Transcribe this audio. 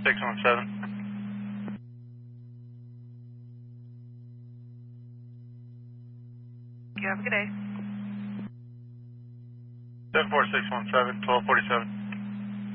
617. You have a good day. 74617, 1247.